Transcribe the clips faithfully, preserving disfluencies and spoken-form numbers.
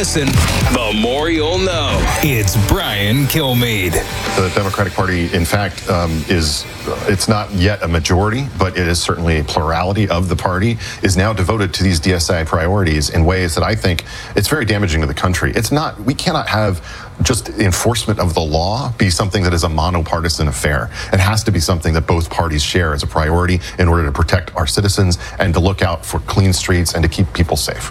listen, the more you'll know. It's Brian Kilmeade. The Democratic Party, in fact, um, is, uh, it's not yet a majority, but it is certainly a plurality of the party, is now devoted to these D S I priorities in ways that I think it's very damaging to the country. It's not, we cannot have just enforcement of the law be something that is a monopartisan affair. It has to be something that both parties share as a priority in order to protect our citizens and to look out for clean streets and to keep people safe.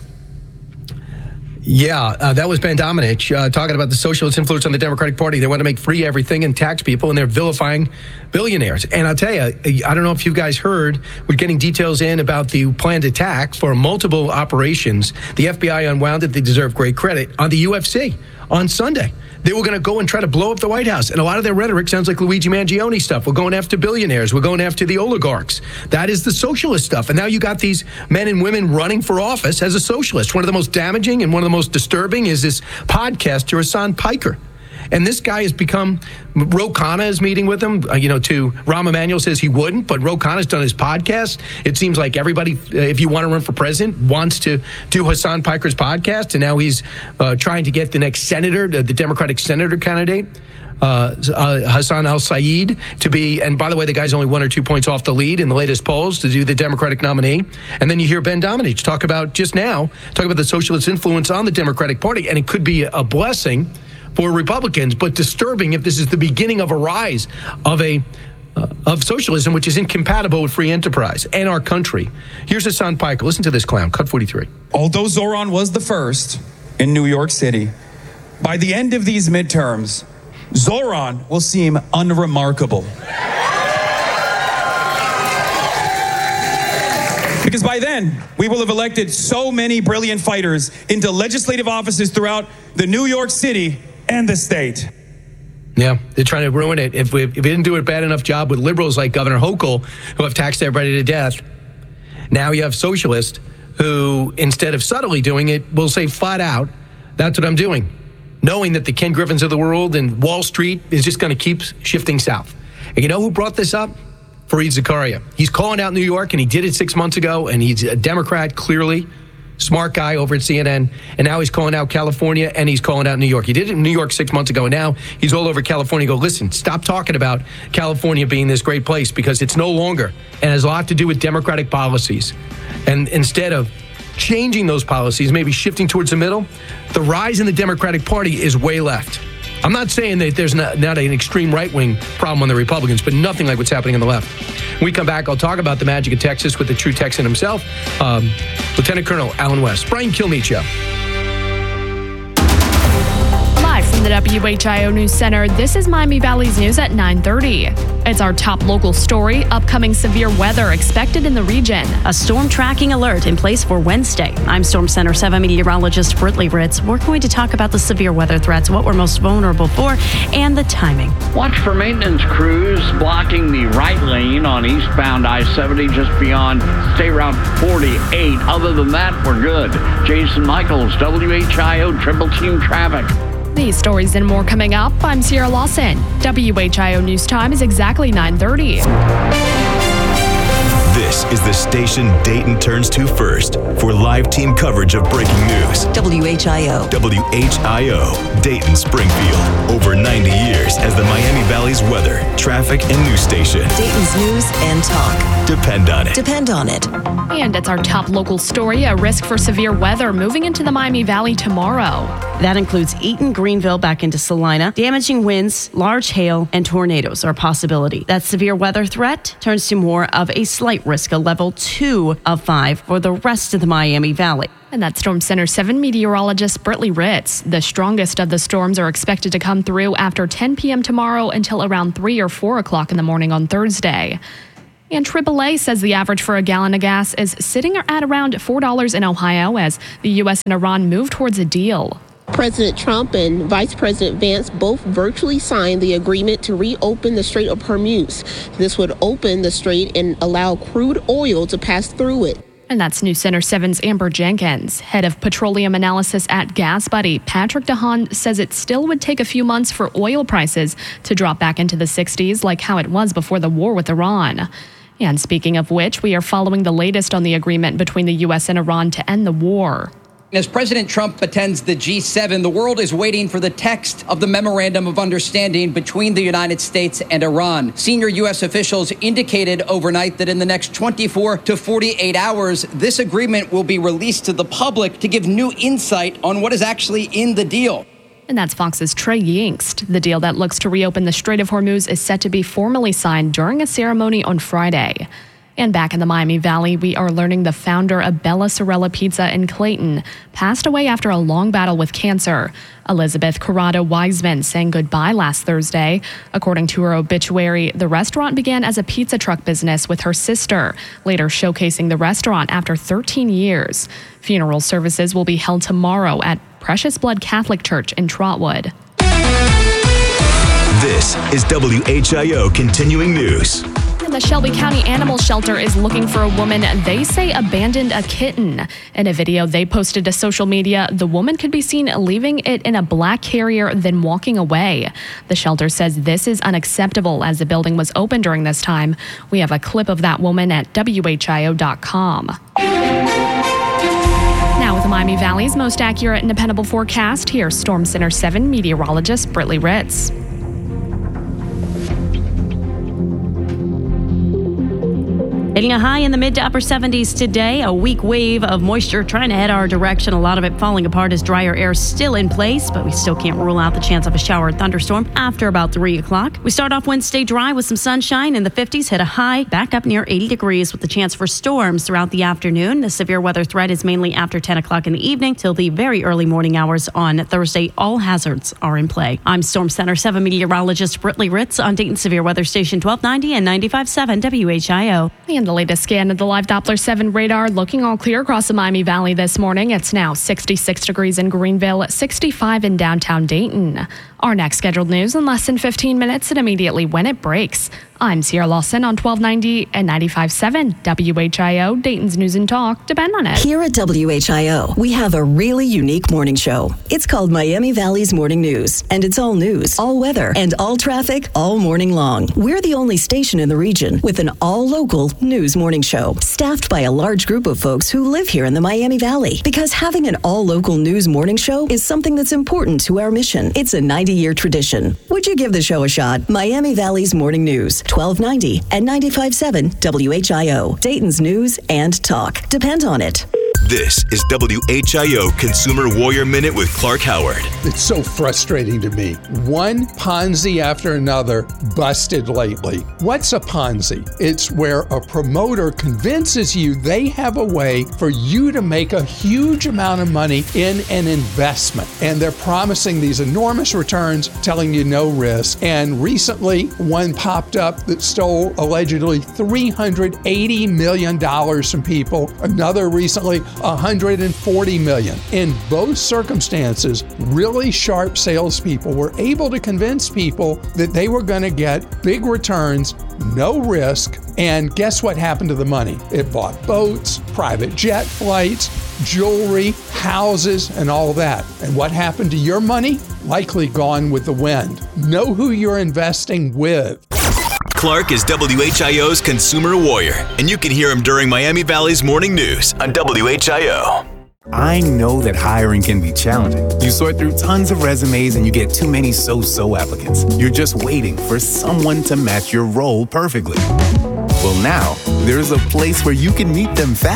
Yeah, uh, that was Ben Domenech uh, talking about the socialist influence on the Democratic Party. They want to make free everything and tax people, and they're vilifying billionaires. And I'll tell you, I don't know if you guys heard, we're getting details in about the planned attack for multiple operations. The F B I unwound it. They deserve great credit on the U F C on Sunday. They were going to go and try to blow up the White House. And a lot of their rhetoric sounds like Luigi Mangione stuff. We're going after billionaires. We're going after the oligarchs. That is the socialist stuff. And now you got these men and women running for office as a socialist. One of the most damaging and one of the most disturbing is this podcaster, Hasan Piker. And this guy has become, Ro Khanna is meeting with him, uh, you know, to Rahm Emanuel says he wouldn't, but Ro Khanna's done his podcast. It seems like everybody, uh, if you want to run for president, wants to do Hasan Piker's podcast. And now he's uh, trying to get the next senator, the, the Democratic senator candidate, uh, uh, Hassan al-Sayed, to be, and by the way, the guy's only one or two points off the lead in the latest polls to do the Democratic nominee. And then you hear Ben Domenech talk about, just now, talk about the socialist influence on the Democratic Party, and it could be a blessing for Republicans, but disturbing if this is the beginning of a rise of a uh, of socialism, which is incompatible with free enterprise and our country. Here's Hasan Piker. Listen to this clown. Cut forty-three. Although Zoran was the first in New York City, by the end of these midterms, Zoran will seem unremarkable. Because by then, we will have elected so many brilliant fighters into legislative offices throughout the New York City and the state. Yeah, they're trying to ruin it. If we, if we didn't do a bad enough job with liberals like Governor Hochul, who have taxed everybody to death, now you have socialists who, instead of subtly doing it, will say flat out, that's what I'm doing, knowing that the Ken Griffins of the world and Wall Street is just going to keep shifting south. And you know who brought this up? Fareed Zakaria. He's calling out New York, and he did it six months ago, and he's a Democrat, clearly. Smart guy over at C N N, and now he's calling out California, and he's calling out New York. He did it in New York six months ago, and now he's all over California. Go, listen, stop talking about California being this great place, because it's no longer, and has a lot to do with Democratic policies. And instead of changing those policies, maybe shifting towards the middle, the rise in the Democratic Party is way left. I'm not saying that there's not, not an extreme right-wing problem on the Republicans, but nothing like what's happening on the left. When we come back, I'll talk about the magic of Texas with the true Texan himself, um, Lieutenant Colonel Alan West. Brian Kilmeade Show. Live from the W H I O News Center, this is Miami Valley's news at nine thirty. It's our top local story. Upcoming severe weather expected in the region. A storm tracking alert in place for Wednesday. I'm Storm Center seven meteorologist Britley Ritz. We're going to talk about the severe weather threats, what we're most vulnerable for, and the timing. Watch for maintenance crews blocking the right lane on eastbound I seventy just beyond State Route forty-eight. Other than that, we're good. Jason Michaels, W H I O Triple Team Traffic. These stories and more coming up. I'm Sierra Lawson. W H I O News Time is exactly nine thirty. This is the station Dayton turns to first for live team coverage of breaking news. W H I O. W H I O, Dayton Springfield. Over ninety years as the Miami Valley's weather, traffic, and news station. Dayton's news and talk. Depend on it. Depend on it. And it's our top local story, a risk for severe weather moving into the Miami Valley tomorrow. That includes Eaton, Greenville, back into Salina. Damaging winds, large hail, and tornadoes are a possibility. That severe weather threat turns to more of a slight risk, a level two of five for the rest of the Miami Valley. And that's Storm Center seven meteorologist Britley Ritz. The strongest of the storms are expected to come through after ten p.m. tomorrow until around three or four o'clock in the morning on Thursday. And triple A says the average for a gallon of gas is sitting at around four dollars in Ohio as the U S and Iran move towards a deal. President Trump and Vice President Vance both virtually signed the agreement to reopen the Strait of Hormuz. This would open the strait and allow crude oil to pass through it. And that's News Center seven's Amber Jenkins. Head of petroleum analysis at GasBuddy, Patrick DeHaan, says it still would take a few months for oil prices to drop back into the sixties like how it was before the war with Iran. And speaking of which, we are following the latest on the agreement between the U S and Iran to end the war. As President Trump attends the G seven, the world is waiting for the text of the Memorandum of Understanding between the United States and Iran. Senior U S officials indicated overnight that in the next twenty-four to forty-eight hours, this agreement will be released to the public to give new insight on what is actually in the deal. And that's Fox's Trey Yingst. The deal that looks to reopen the Strait of Hormuz is set to be formally signed during a ceremony on Friday. And back in the Miami Valley, we are learning the founder of Bella Sorella Pizza in Clayton passed away after a long battle with cancer. Elizabeth Corrado Wiseman sang goodbye last Thursday. According to her obituary, the restaurant began as a pizza truck business with her sister, later showcasing the restaurant after thirteen years. Funeral services will be held tomorrow at Precious Blood Catholic Church in Trotwood. This is W H I O Continuing News. The Shelby County Animal Shelter is looking for a woman they say abandoned a kitten. In a video they posted to social media, the woman could be seen leaving it in a black carrier, then walking away. The shelter says this is unacceptable as the building was open during this time. We have a clip of that woman at W H I O dot com. Now with the Miami Valley's most accurate and dependable forecast, here's Storm Center seven meteorologist Britley Ritz. Hitting a high in the mid to upper seventies today, a weak wave of moisture trying to head our direction. A lot of it falling apart as drier air still in place, but we still can't rule out the chance of a shower or thunderstorm after about three o'clock. We start off Wednesday dry with some sunshine in the fifties, hit a high back up near eighty degrees with the chance for storms throughout the afternoon. The severe weather threat is mainly after ten o'clock in the evening till the very early morning hours on Thursday. All hazards are in play. I'm Storm Center seven meteorologist Britley Ritz on Dayton Severe Weather Station twelve ninety and ninety-five point seven W H I O. And the latest scan of the live Doppler seven radar looking all clear across the Miami Valley this morning. It's now sixty-six degrees in Greenville, sixty-five in downtown Dayton. Our next scheduled news in less than fifteen minutes and immediately when it breaks. I'm Sierra Lawson on twelve ninety and ninety-five point seven W H I O, Dayton's News and Talk. Depend on it. Here at W H I O, we have a really unique morning show. It's called Miami Valley's Morning News, and it's all news, all weather, and all traffic all morning long. We're the only station in the region with an all-local news morning show, staffed by a large group of folks who live here in the Miami Valley. Because having an all-local news morning show is something that's important to our mission. It's a ninety-year tradition. Would you give the show a shot? Miami Valley's Morning News, twelve ninety and ninety-five point seven W H I O, Dayton's News and Talk. Depend on it. This is W H I O Consumer Warrior Minute with Clark Howard. It's so frustrating to me. One Ponzi after another busted lately. What's a Ponzi? It's where a promoter convinces you they have a way for you to make a huge amount of money in an investment. And they're promising these enormous returns, telling you no risk. And recently, one popped up that stole allegedly three hundred eighty million dollars from people. Another recently, one hundred forty million dollars. In both circumstances, really sharp salespeople were able to convince people that they were going to get big returns, no risk, and guess what happened to the money? It bought boats, private jet flights, jewelry, houses, and all that. And what happened to your money? Likely gone with the wind. Know who you're investing with. Clark is W H I O's Consumer Warrior, and you can hear him during Miami Valley's Morning News on W H I O. I know that hiring can be challenging. You sort through tons of resumes and you get too many so-so applicants. You're just waiting for someone to match your role perfectly. Well, now, there's a place where you can meet them fast.